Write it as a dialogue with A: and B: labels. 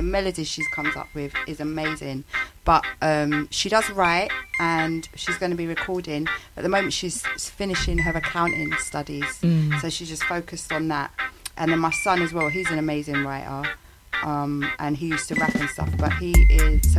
A: melodies she comes up with is amazing. But she does write, and she's going to be recording. At the moment, she's finishing her accounting studies, so she's just focused on that. And then my son as well, he's an amazing writer, and he used to rap and stuff, but he is... So